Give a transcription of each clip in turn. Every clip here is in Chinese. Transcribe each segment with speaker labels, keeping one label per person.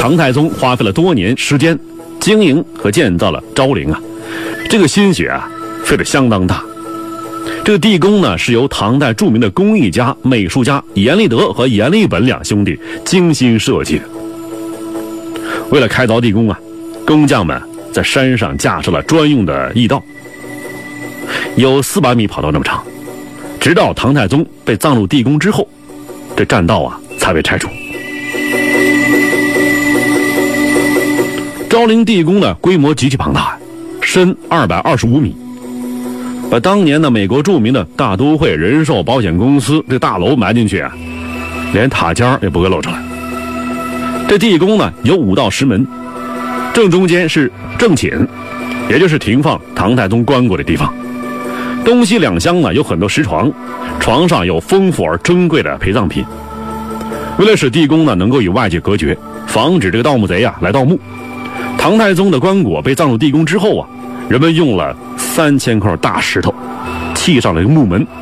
Speaker 1: 唐太宗花费了多年时间经营和建造了昭陵啊，这个心血啊费得相当大。这个地宫呢是由唐代著名的工艺家、美术家阎立德和阎立本两兄弟精心设计的。为了开凿地宫啊，工匠们在山上架设了专用的驿道，有400米跑道那么长，直到唐太宗被葬入地宫之后，这栈道啊才被拆除。昭陵地宫的规模极其庞大，深225米，把当年的美国著名的大都会人寿保险公司这大楼埋进去啊，连塔尖也不会露出来。这地宫呢有5道石门，正中间是正寝，也就是停放唐太宗棺椁的地方。东西两厢呢有很多石床，床上有丰富而珍贵的陪葬品。为了使地宫呢能够与外界隔绝，防止这个盗墓贼啊来盗墓，唐太宗的棺椁被葬入地宫之后啊，人们用了3000块大石头砌上了一个木门。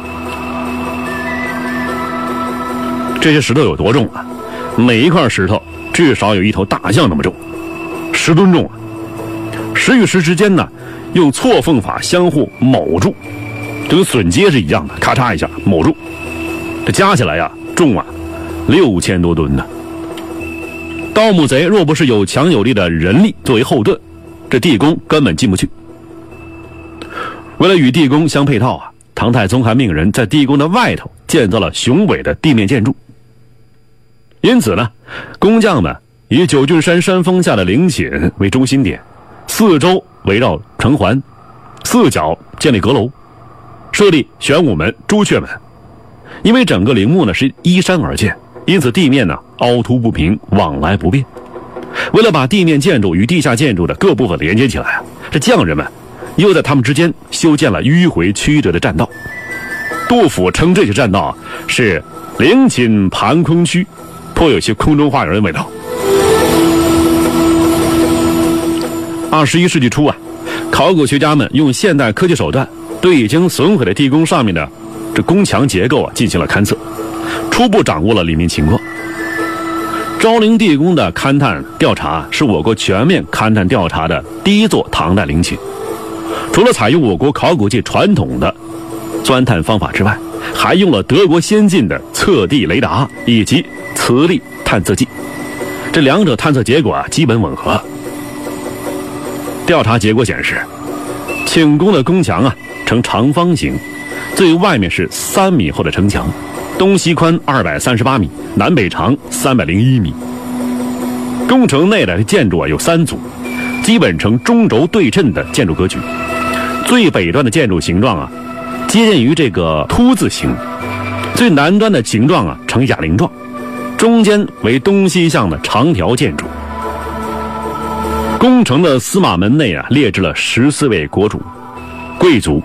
Speaker 1: 这些石头有多重啊？每一块石头至少有1头大象那么重，10吨重啊！石与石之间呢用错缝法相互铆住，就跟榫接是一样的，咔嚓一下铆住，这加起来呀重啊6000多吨呢。盗墓贼若不是有强有力的人力作为后盾，这地宫根本进不去。为了与地宫相配套啊，唐太宗还命人在地宫的外头建造了雄伟的地面建筑。因此呢，工匠们以九郡山山峰下的陵寝为中心点，四周围绕城环，4角建立阁楼，设立玄武门、朱雀门。因为整个陵墓呢是依山而建，因此地面呢凹凸不平，往来不便。为了把地面建筑与地下建筑的各部分连接起来啊，这匠人们又在他们之间修建了迂回曲折的栈道。杜甫称这些栈道是陵寝盘空虚，颇有些空中花园的味道。21世纪初啊，考古学家们用现代科技手段对已经损毁的地宫上面的这宫墙结构啊进行了勘测，初步掌握了里面情况。昭陵地宫的勘探调查是我国全面勘探调查的第一座唐代陵寝。除了采用我国考古界传统的钻探方法之外，还用了德国先进的测地雷达以及磁力探测计，这两者探测结果基本吻合。调查结果显示，寝宫的宫墙呈长方形，最外面是3米厚的城墙，东西宽238米，南北长301米。宫城内的建筑有3组，基本呈中轴对称的建筑格局。最北端的建筑形状接近于这个凸字形，最南端的形状呈哑铃状，中间为东西向的长条建筑。宫城的司马门内列置了14位国主、贵族